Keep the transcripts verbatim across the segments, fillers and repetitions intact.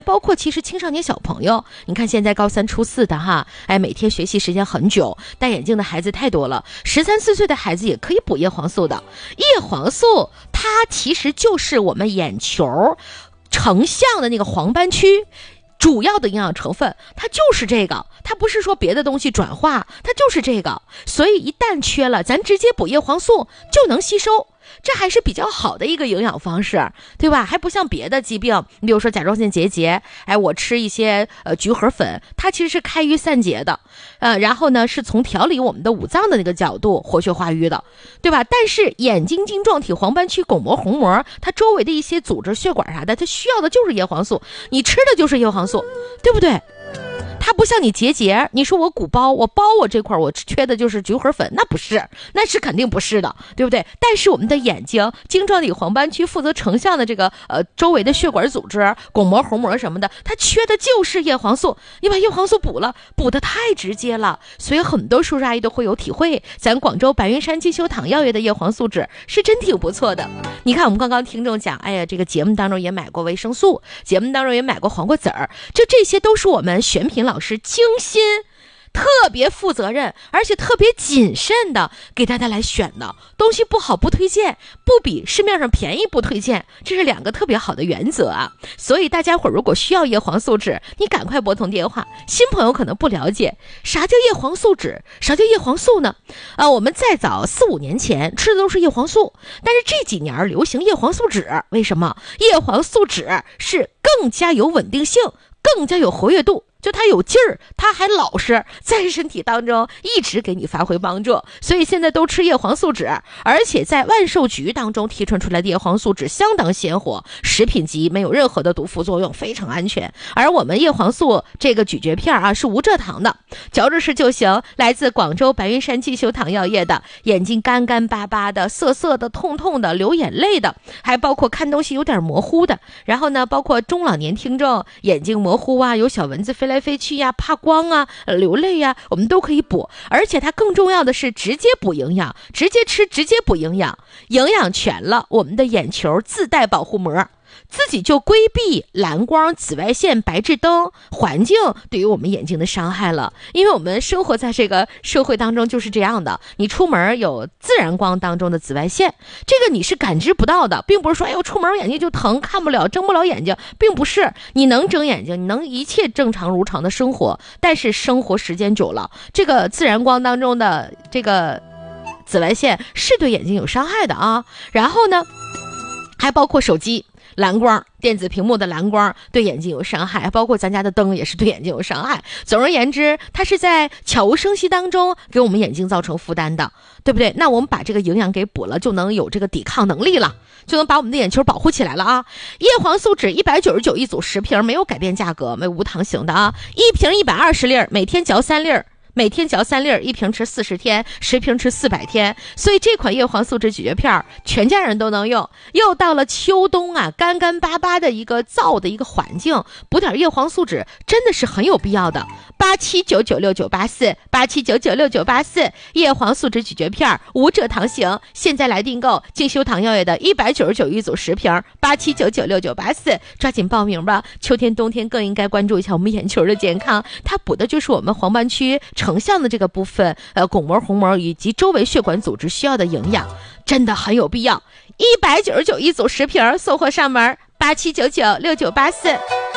包括其实青少年小朋友，你看现在高三初四的哈，哎，每天学习时间很久，戴眼镜的孩子太多了，十三四岁的孩子也可以补叶黄素的。叶黄素它其实就是我们眼球成像的那个黄斑区主要的营养成分，它就是这个，它不是说别的东西转化，它就是这个。所以一旦缺了，咱直接补叶黄素就能吸收，这还是比较好的一个营养方式，对吧？还不像别的疾病，你比如说甲状腺结节，哎，我吃一些呃菊核粉，它其实是开瘀散结的，呃，然后呢是从调理我们的五脏的那个角度活血化瘀的，对吧？但是眼睛晶状体黄斑区巩膜虹膜，它周围的一些组织血管啥的，它需要的就是叶黄素，你吃的就是叶黄素，对不对？它不像你结节，你说我鼓包，我包我这块我缺的就是菊核粉，那不是，那是肯定不是的，对不对？但是我们的眼睛晶状体黄斑区负责成像的这个呃周围的血管组织、巩膜、虹膜什么的，它缺的就是叶黄素，你把叶黄素补了，补的太直接了，所以很多叔叔阿姨都会有体会。咱广州白云山金修堂药业的叶黄素酯是真挺不错的。你看我们刚刚听众讲，哎呀，这个节目当中也买过维生素，节目当中也买过黄瓜籽儿，就这些都是我们选品老师精心特别负责任而且特别谨慎的给大家来选的东西，不好不推荐，不比市面上便宜不推荐，这是两个特别好的原则啊。所以大家伙如果需要叶黄素酯，你赶快拨通电话。新朋友可能不了解啥叫叶黄素酯，啥叫叶黄素呢？啊，我们再早四五年前吃的都是叶黄素，但是这几年流行叶黄素酯，为什么？叶黄素酯是更加有稳定性，更加有活跃度，就它有劲儿，它还老实，在身体当中一直给你发挥帮助，所以现在都吃叶黄素酯，而且在万寿菊当中提纯出来的叶黄素酯相当鲜活，食品级，没有任何的毒副作用，非常安全。而我们叶黄素这个咀嚼片啊是无蔗糖的，嚼着吃就行，来自广州白云山金修堂药业的，眼睛干干巴巴的、涩涩的、痛痛的、流眼泪的，还包括看东西有点模糊的，然后呢包括中老年听众眼睛模糊啊，有小蚊子飞来飞去呀，怕光啊，流泪呀，我们都可以补。而且它更重要的是直接补营养，直接吃直接补营养，营养全了，我们的眼球自带保护膜，自己就规避蓝光、紫外线、白炽灯环境对于我们眼睛的伤害了。因为我们生活在这个社会当中就是这样的，你出门有自然光当中的紫外线，这个你是感知不到的，并不是说哎呦出门眼睛就疼，看不了，睁不了眼睛，并不是，你能睁眼睛，你能一切正常如常的生活，但是生活时间久了，这个自然光当中的这个紫外线是对眼睛有伤害的啊。然后呢还包括手机蓝光，电子屏幕的蓝光对眼睛有伤害，包括咱家的灯也是对眼睛有伤害。总而言之，它是在悄无声息当中给我们眼睛造成负担的，对不对？那我们把这个营养给补了，就能有这个抵抗能力了，就能把我们的眼球保护起来了啊！叶黄素酯一百九十九一组十瓶，没有改变价格，没有无糖型的啊，一瓶一百二十粒，每天嚼三粒儿。每天嚼三粒，一瓶吃四十天，十瓶吃四百天，所以这款叶黄素酯咀嚼片全家人都能用。又到了秋冬啊，干干巴巴的一个燥的一个环境，补点叶黄素酯真的是很有必要的。八七九九六九八四，八七九九六九八四，叶黄素酯咀嚼片无蔗糖型，现在来订购金修堂药业的一百九十九一组十瓶，八七九九六九八四，抓紧报名吧！秋天冬天更应该关注一下我们眼球的健康，它补的就是我们黄斑区成像的这个部分，呃，巩膜、虹膜以及周围血管组织需要的营养，真的很有必要。一百九十九一组十瓶，送货上门，八七九九六九八四。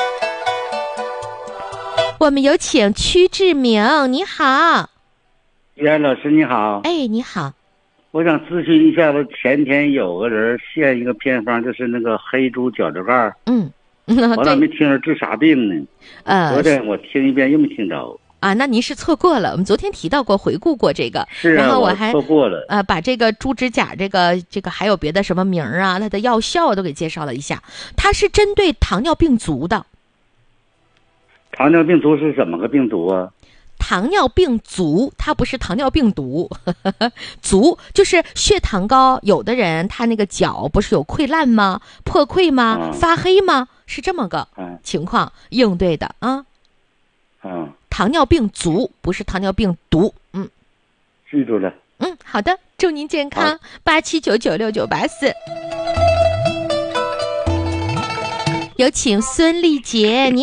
我们有请曲志明，你好。 袁老师你好。 哎，你好。 我想咨询一下，我前天有个人献一个偏方，就是那个黑猪脚趾盖。 嗯， 我咋没听着治啥病呢？ 呃， 昨天我听一遍又没听着。 啊，那您是错过了，我们昨天提到过，回顾过这个， 是啊， 然后我还错过了， 呃，把这个猪指甲这个这个还有别的什么名儿啊，它的药效都给介绍了一下。它是针对糖尿病足的。 糖尿病足是怎么个病足啊？ 糖尿病足，它不是糖尿病毒，呵呵，足就是血糖高，有的人他那个脚不是有溃烂吗？破溃吗？ 嗯、 发黑吗？是这么个情况，嗯、应对的啊。 嗯。 糖尿病足不是糖尿病毒，嗯， 记住了。 嗯，好的，祝您健康。八七九九六九八四。 有请孙丽杰，你